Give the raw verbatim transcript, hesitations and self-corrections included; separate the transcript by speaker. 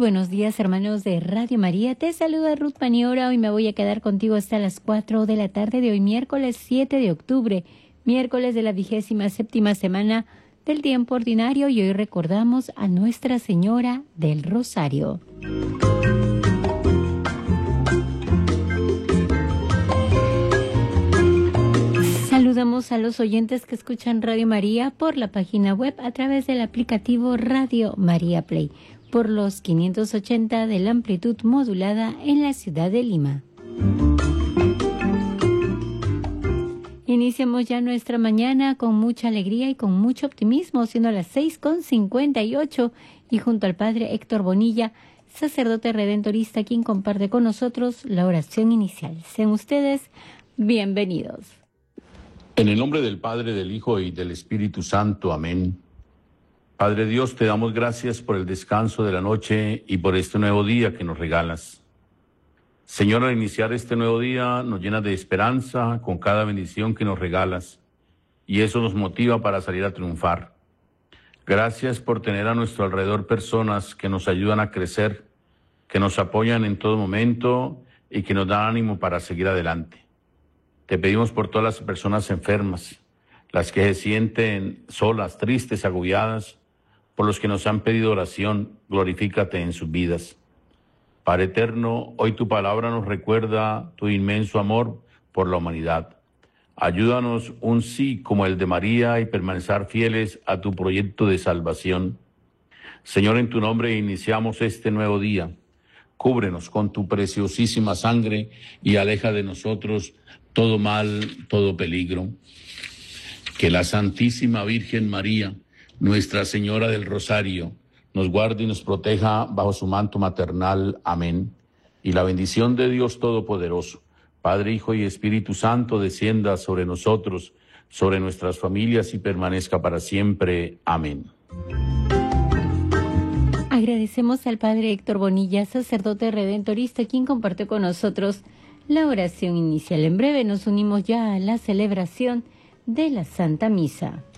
Speaker 1: buenos días, hermanos de Radio María. Te saluda Ruth Maniora. Hoy me voy a quedar contigo hasta las cuatro de la tarde de hoy, miércoles siete de octubre, miércoles de la vigésima séptima semana del tiempo ordinario, y hoy recordamos a Nuestra Señora del Rosario. Saludamos a los oyentes que escuchan Radio María por la página web a través del aplicativo Radio María Play, por los quinientos ochenta de la amplitud modulada en la ciudad de Lima. Iniciamos ya nuestra mañana con mucha alegría y con mucho optimismo, siendo las seis con cincuenta y ocho, y junto al Padre Héctor Bonilla, sacerdote redentorista, quien comparte con nosotros la oración inicial. Sean ustedes bienvenidos.
Speaker 2: En el nombre del Padre, del Hijo y del Espíritu Santo. Amén. Padre Dios, te damos gracias por el descanso de la noche y por este nuevo día que nos regalas. Señor, al iniciar este nuevo día nos llenas de esperanza con cada bendición que nos regalas, y eso nos motiva para salir a triunfar. Gracias por tener a nuestro alrededor personas que nos ayudan a crecer, que nos apoyan en todo momento y que nos dan ánimo para seguir adelante. Te pedimos por todas las personas enfermas, las que se sienten solas, tristes, agobiadas, por los que nos han pedido oración, glorifícate en sus vidas. Padre eterno, hoy tu palabra nos recuerda tu inmenso amor por la humanidad. Ayúdanos un sí como el de María y permanecer fieles a tu proyecto de salvación. Señor, en tu nombre iniciamos este nuevo día. Cúbrenos con tu preciosísima sangre y aleja de nosotros todo mal, todo peligro. Que la Santísima Virgen María, Nuestra Señora del Rosario, nos guarde y nos proteja bajo su manto maternal. Amén. Y la bendición de Dios Todopoderoso, Padre, Hijo y Espíritu Santo, descienda sobre nosotros, sobre nuestras familias y permanezca para siempre. Amén.
Speaker 1: Agradecemos al Padre Héctor Bonilla, sacerdote redentorista, quien compartió con nosotros la oración inicial. En breve nos unimos ya a la celebración de la Santa Misa.